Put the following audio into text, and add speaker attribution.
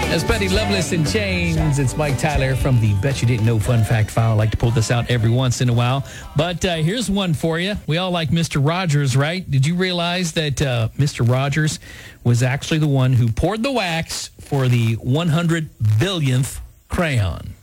Speaker 1: As Betty Loveless in Chains, it's Mike Tyler from the Bet You Didn't Know Fun Fact File. I like to pull this out every once in a while. But here's one for you. We all like Mr. Rogers, right? Did you realize that Mr. Rogers was actually the one who poured the wax for the 100 billionth crayon?